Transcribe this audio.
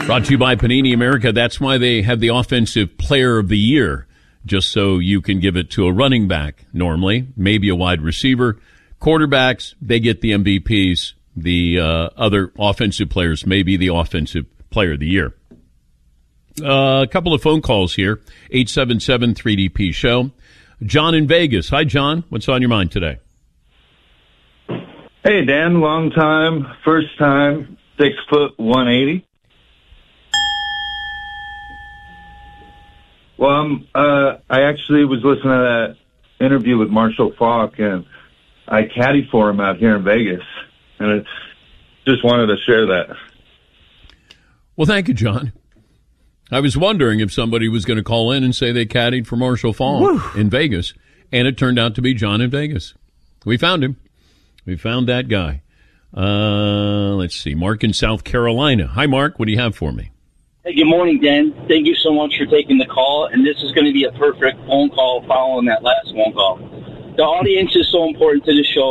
Brought to you by Panini America. That's why they have the Offensive Player of the Year, just so you can give it to a running back normally, maybe a wide receiver. Quarterbacks, they get the MVPs. The other offensive players may be the Offensive Player of the Year. A couple of phone calls here. 877-3DP Show. John in Vegas. Hi, John. What's on your mind today? Hey, Dan. Long time, first time, 6 foot 180. Well, I actually was listening to that interview with Marshall Faulk, and I caddied for him out here in Vegas, and I just wanted to share that. Well, thank you, John. I was wondering if somebody was going to call in and say they caddied for Marshall Faulk in Vegas, and it turned out to be John in Vegas. We found him. We found that guy. Let's see. Mark in South Carolina. Hi, Mark. What do you have for me? Hey, good morning, Dan. Thank you so much for taking the call, and this is going to be a perfect phone call following that last phone call. The audience is so important to the show.